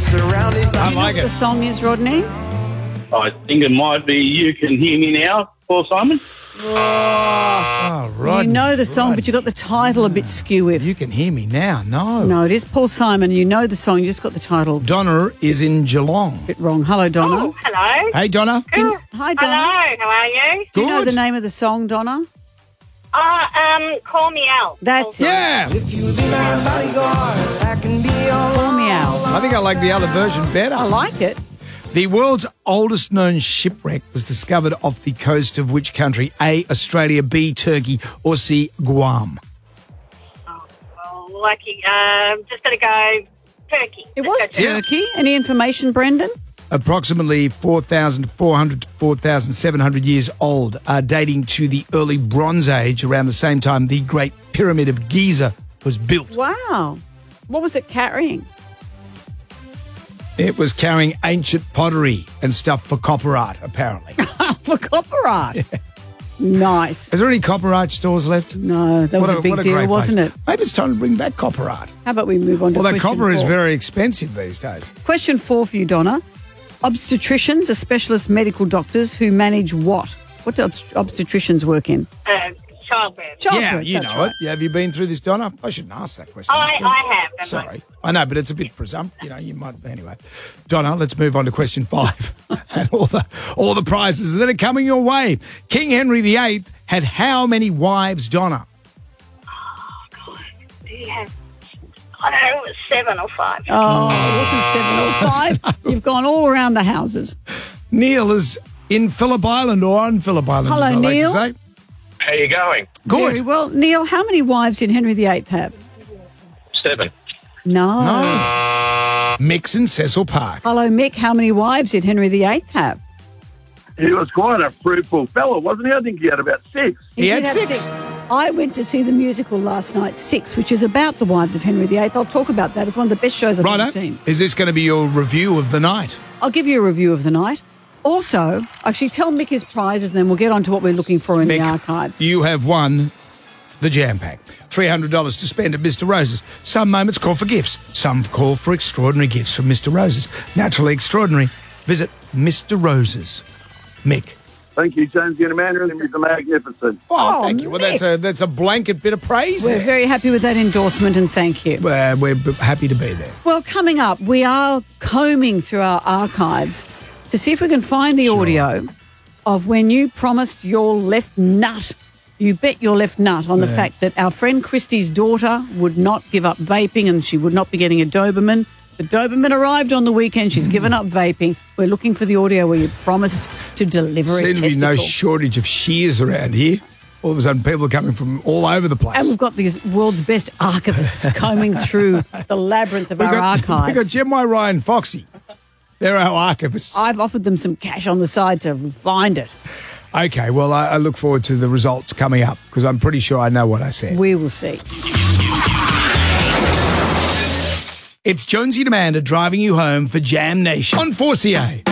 surrounded by... I like The it. song is, Rodney? I think it might be You Can Hear Me Now, Paul Simon. Oh, Rodney, You know the song, but you got the title a bit skew with. You Can Hear Me Now. No. No, it is Paul Simon. You know the song, you just got the title a Donna is in Geelong. bit wrong. Hello, Donna. Oh, hello. Hey, Donna. Hi, Donna. Hello, how are you? Do you know Good. the name of the song, Donna? Call Me Out. That's it. Yeah. Call Me Out. I think I like the other version better. I like it. The world's oldest known shipwreck was discovered off the coast of which country? A, Australia, B, Turkey, or C, Guam? Well, lucky. Just going to go Turkey. It was Let's go Turkey. Any information, Brendan? Approximately 4,400 to 4,700 years old, dating to the early Bronze Age, around the same time the Great Pyramid of Giza was built. Wow. What was it carrying? It was carrying ancient pottery and stuff for copper art, apparently. For copper art. Nice. Is there any copper art stores left? No, that was a big deal, great wasn't place. it? Maybe it's time to bring back copper art. How about we move on to Although question copper is 4? very expensive these days. Question 4 for you, Donna. Obstetricians are specialist medical doctors who manage what? What do Childbirth. obstetricians work in? Childbirth. Childbirth, You that's know right. it. Yeah, have you been through this, Donna? I shouldn't ask that question. I have. haven't I? Sorry. I know, but it's a bit presumptive. You know, you might. Anyway, Donna, let's move on to question 5 and all the prizes that are coming your way. King Henry VIII had how many wives, Donna? Do you have... I don't know, it was 7 or 5. Oh, it wasn't 7 or 5. You've gone all around the houses. Neil is in Phillip Island or on Phillip Island, Hello, as I like Neil. to say. How you going? Good. Very well. Neil, how many wives did Henry VIII have? 7. No. Mick's in Cecil Park. Hello, Mick. How many wives did Henry VIII have? He was quite a fruitful fellow, wasn't he? I think he had about 6. He had did have 6. I went to see the musical last night, 6, which is about the wives of Henry VIII. I'll talk about that. It's one of the best shows I've ever Righto. seen. Is this going to be your review of the night? I'll give you a review of the night. Also, actually, tell Mick his prizes, and then we'll get on to what we're looking for in the Mick, archives. you have won the Jam Pack. $300 to spend at Mr. Rose's. Some moments call for gifts. Some call for extraordinary gifts from Mr. Rose's. Naturally extraordinary. Visit Mr. Rose's. Mick. Thank you, Jonesy and Amanda, and Mr. Magnificent. Oh, thank you. Well, that's a blanket bit of praise We're there. very happy with that endorsement, and thank you. We're happy to be there. Well, coming up, we are combing through our archives to see if we can find the audio of when you promised your left nut. You bet your left nut on the fact that our friend Christy's daughter would not give up vaping and she would not be getting a Doberman. The Doberman arrived on the weekend. She's given up vaping. We're looking for the audio where you promised to deliver a Seems to be testicle. no shortage of shears around here. All of a sudden, people are coming from all over the place. And we've got these world's best archivists combing through the labyrinth of our archives. We've got Gemma, Ryan, Foxy. They're our archivists. I've offered them some cash on the side to find it. Okay, well, I look forward to the results coming up because I'm pretty sure I know what I said. We will see. It's Jonesy and Amanda driving you home for Jam Nation on 4CA.